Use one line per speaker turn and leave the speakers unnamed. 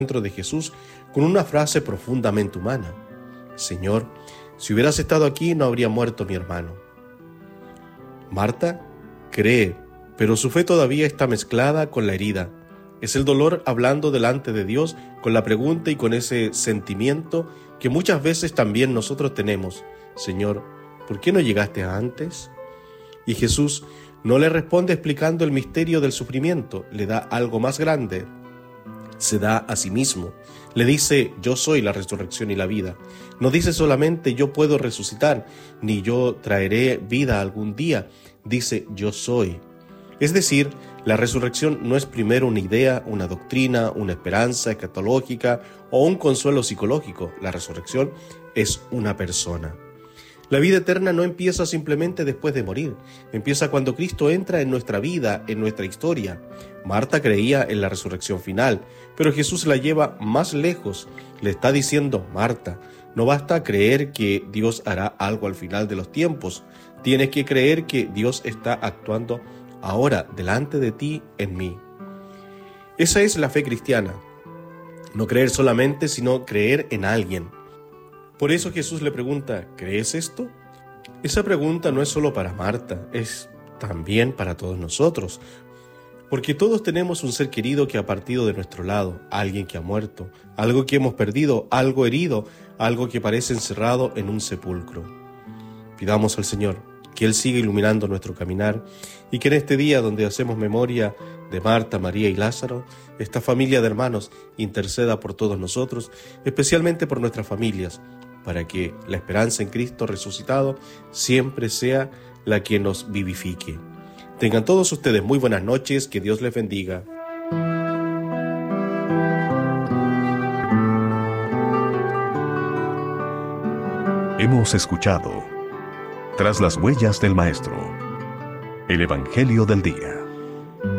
de Jesús con una frase profundamente humana: Señor, si hubieras estado aquí no habría muerto mi hermano. Marta cree, pero su fe todavía está mezclada con la herida. Es el dolor hablando delante de Dios con la pregunta y con ese sentimiento que muchas veces también nosotros tenemos: Señor, ¿por qué no llegaste antes? Y Jesús no le responde explicando el misterio del sufrimiento, le da algo más grande. Se da a sí mismo. Le dice: yo soy la resurrección y la vida. No dice solamente yo puedo resucitar, ni yo traeré vida algún día. Dice: yo soy. Es decir, la resurrección no es primero una idea, una doctrina, una esperanza escatológica o un consuelo psicológico. La resurrección es una persona. La vida eterna no empieza simplemente después de morir, empieza cuando Cristo entra en nuestra vida, en nuestra historia. Marta creía en la resurrección final, pero Jesús la lleva más lejos. Le está diciendo: Marta, no basta creer que Dios hará algo al final de los tiempos, tienes que creer que Dios está actuando ahora delante de ti, en mí. Esa es la fe cristiana, no creer solamente, sino creer en alguien. Por eso Jesús le pregunta: ¿crees esto? Esa pregunta no es solo para Marta, es también para todos nosotros, porque todos tenemos un ser querido que ha partido de nuestro lado, alguien que ha muerto, algo que hemos perdido, algo herido, algo que parece encerrado en un sepulcro. Pidamos al Señor que Él siga iluminando nuestro caminar y que en este día donde hacemos memoria de Marta, María y Lázaro, esta familia de hermanos interceda por todos nosotros, especialmente por nuestras familias, para que la esperanza en Cristo resucitado siempre sea la que nos vivifique. Tengan todos ustedes muy buenas noches, que Dios les bendiga.
Hemos escuchado Tras las huellas del Maestro, el Evangelio del Día.